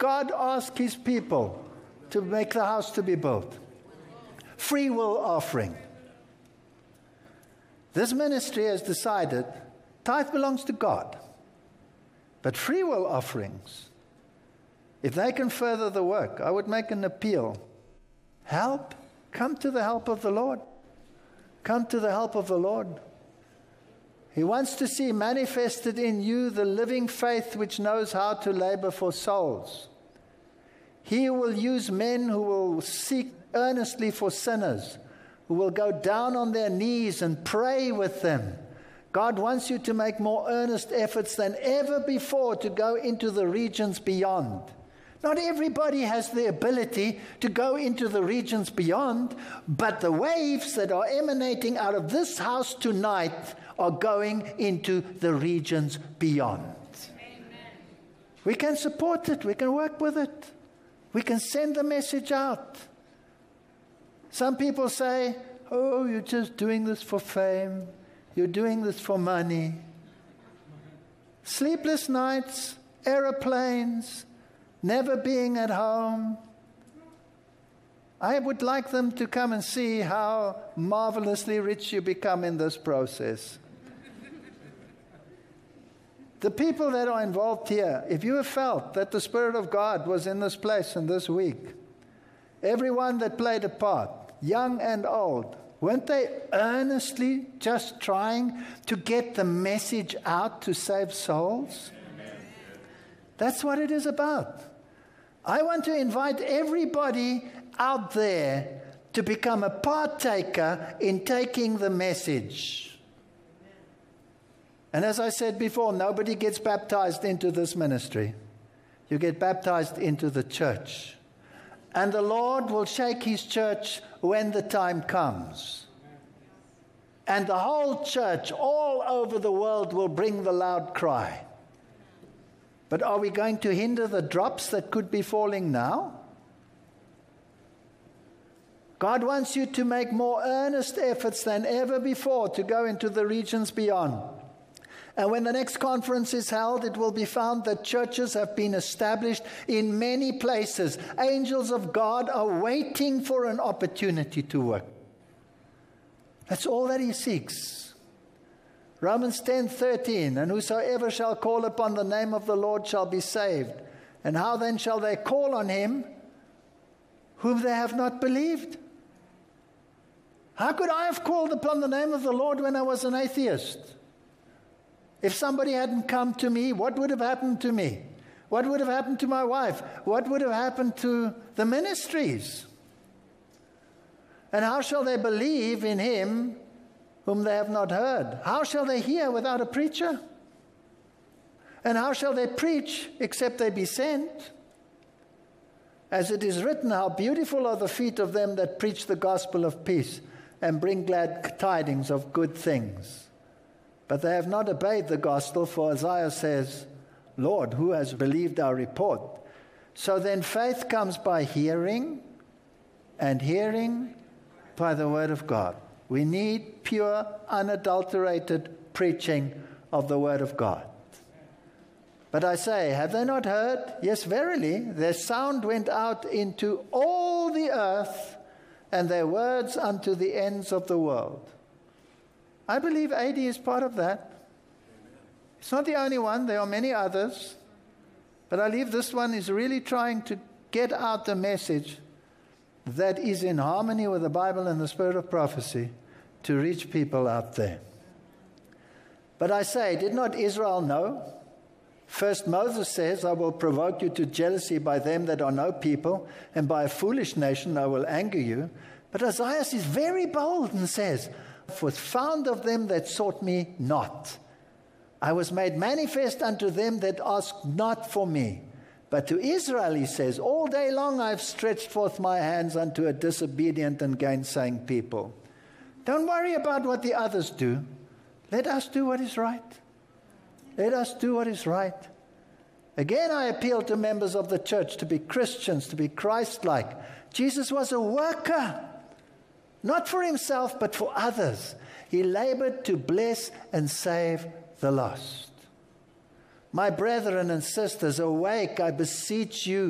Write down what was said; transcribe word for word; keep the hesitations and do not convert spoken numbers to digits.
God ask his people to make the house to be built? Free will offering. This ministry has decided tithe belongs to God. But free will offerings, if they can further the work, I would make an appeal. Help. Come to the help of the Lord. Come to the help of the Lord. He wants to see manifested in you the living faith which knows how to labor for souls. He will use men who will seek earnestly for sinners, who will go down on their knees and pray with them. God wants you to make more earnest efforts than ever before to go into the regions beyond. Not everybody has the ability to go into the regions beyond, but the waves that are emanating out of this house tonight are going into the regions beyond. Amen. We can support it. We can work with it. We can send the message out. Some people say, oh, you're just doing this for fame. You're doing this for money. Sleepless nights, aeroplanes, never being at home. I would like them to come and see how marvelously rich you become in this process. The people that are involved here, if you have felt that the Spirit of God was in this place and this week, everyone that played a part, young and old, weren't they earnestly just trying to get the message out to save souls? Amen. That's what it is about. I want to invite everybody out there to become a partaker in taking the message. And as I said before, nobody gets baptized into this ministry. You get baptized into the church. And the Lord will shake his church when the time comes. And the whole church all over the world will bring the loud cry. But are we going to hinder the drops that could be falling now? God wants you to make more earnest efforts than ever before to go into the regions beyond. And when the next conference is held, it will be found that churches have been established in many places. Angels of God are waiting for an opportunity to work. That's all that he seeks. Romans ten thirteen, and whosoever shall call upon the name of the Lord shall be saved. And how then shall they call on him whom they have not believed? How could I have called upon the name of the Lord when I was an atheist? If somebody hadn't come to me, what would have happened to me? What would have happened to my wife? What would have happened to the ministries? And how shall they believe in him whom they have not heard? How shall they hear without a preacher? And how shall they preach except they be sent? As it is written, how beautiful are the feet of them that preach the gospel of peace and bring glad tidings of good things. But they have not obeyed the gospel, for Isaiah says, Lord, who has believed our report? So then faith comes by hearing, and hearing by the word of God. We need pure, unadulterated preaching of the word of God. But I say, have they not heard? Yes, verily, their sound went out into all the earth, and their words unto the ends of the world. I believe A D is part of that. It's not the only one. There are many others. But I believe this one is really trying to get out the message that is in harmony with the Bible and the spirit of prophecy to reach people out there. But I say, did not Israel know? First Moses says, I will provoke you to jealousy by them that are no people, and by a foolish nation I will anger you. But Isaiah is very bold and says, was found of them that sought me not. I was made manifest unto them that asked not for me. But to Israel, he says, all day long I have stretched forth my hands unto a disobedient and gainsaying people. Don't worry about what the others do. Let us do what is right. Let us do what is right. Again, I appeal to members of the church to be Christians, to be Christ-like. Jesus was a worker. Not for himself, but for others. He labored to bless and save the lost. My brethren and sisters, awake, I beseech you.